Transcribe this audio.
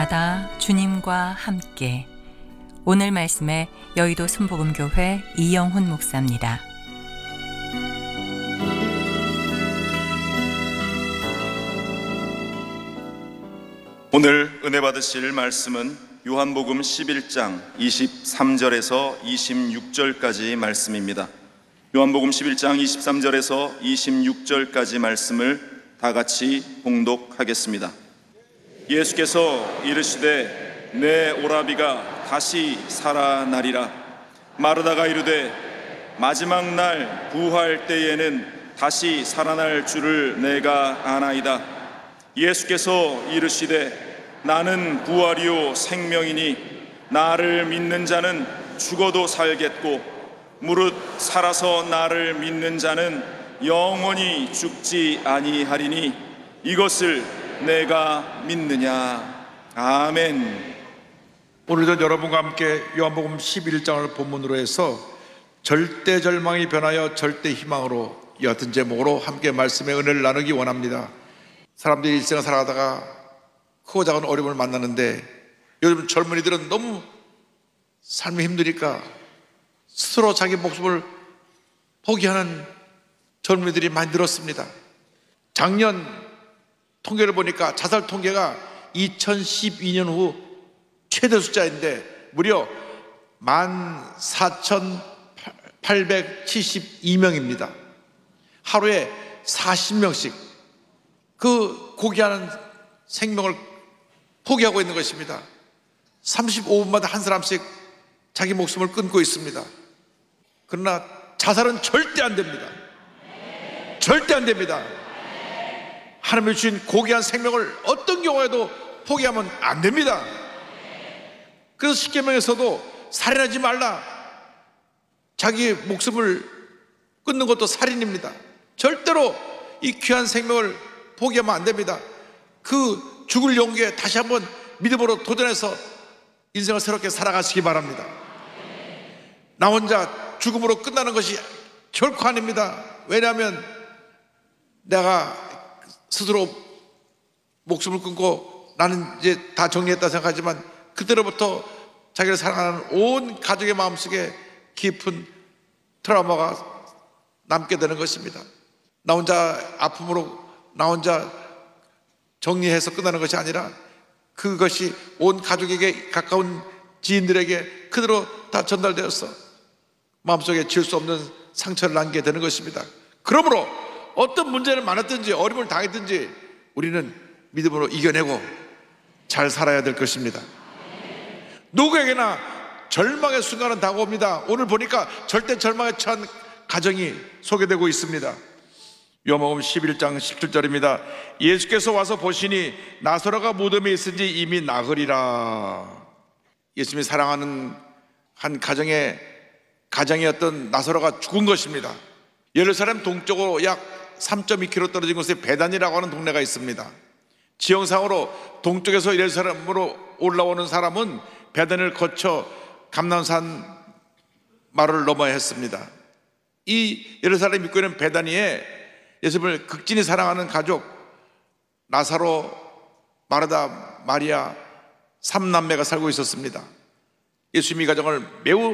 다 주님과 함께. 오늘 말씀에 여의도 순복음교회 이영훈 목사입니다. 오늘 은혜 받으실 말씀은 요한복음 11장 23절에서 26절까지 말씀입니다. 요한복음 11장 23절에서 26절까지 말씀을 다 같이 봉독하겠습니다. 예수께서 이르시되 내 오라비가 다시 살아나리라. 마르다가 이르되 마지막 날 부활 때에는 다시 살아날 줄을 내가 아나이다. 예수께서 이르시되 나는 부활이요 생명이니 나를 믿는 자는 죽어도 살겠고 무릇 살아서 나를 믿는 자는 영원히 죽지 아니하리니 이것을 내가 믿느냐. 아멘. 오늘도 여러분과 함께 요한복음 11장을 본문으로 해서 절대 절망이 변하여 절대 희망으로, 이 같은 제목으로 함께 말씀의 은혜를 나누기 원합니다. 사람들이 일생을 살아가다가 크고 작은 어려움을 만나는데 요즘 젊은이들은 너무 삶이 힘드니까 스스로 자기 목숨을 포기하는 젊은이들이 많이 늘었습니다. 작년 통계를 보니까 자살 통계가 2012년 후 최대 숫자인데 무려 14,872명입니다. 하루에 40명씩 그 고귀한 생명을 포기하고 있는 것입니다. 35분마다 한 사람씩 자기 목숨을 끊고 있습니다. 그러나 자살은 절대 안 됩니다. 절대 안 됩니다. 하나님이 주신 고귀한 생명을 어떤 경우에도 포기하면 안 됩니다. 그래서 십계명에서도 살인하지 말라, 자기 목숨을 끊는 것도 살인입니다. 절대로 이 귀한 생명을 포기하면 안 됩니다. 그 죽을 용기에 다시 한번 믿음으로 도전해서 인생을 새롭게 살아가시기 바랍니다. 나 혼자 죽음으로 끝나는 것이 결코 아닙니다. 왜냐하면 내가 스스로 목숨을 끊고 나는 이제 다 정리했다 생각하지만 그때로부터 자기를 사랑하는 온 가족의 마음속에 깊은 트라우마가 남게 되는 것입니다. 나 혼자 아픔으로 나 혼자 정리해서 끝나는 것이 아니라 그것이 온 가족에게, 가까운 지인들에게 그대로 다 전달되어서 마음속에 지울 수 없는 상처를 남게 되는 것입니다. 그러므로 어떤 문제를 많았든지 어려움을 당했든지 우리는 믿음으로 이겨내고 잘 살아야 될 것입니다. 누구에게나 절망의 순간은 다가옵니다. 오늘 보니까 절대 절망에 처한 가정이 소개되고 있습니다. 요한복음 11장 17절입니다. 예수께서 와서 보시니 나사로가 무덤에 있은지 이미 나그리라. 예수님이 사랑하는 한 가정이었던 나사로가 죽은 것입니다. 예루살렘 동쪽으로 약 3.2km 떨어진 곳에 베단이라고 하는 동네가 있습니다. 지형상으로 동쪽에서 예루살렘으로 올라오는 사람은 베단을 거쳐 감난산 마루를 넘어야 했습니다. 이 예루살렘 입구 있는 베다니에 예수님을 극진히 사랑하는 가족 나사로, 마르다, 마리아 3남매가 살고 있었습니다. 예수님이 가정을 매우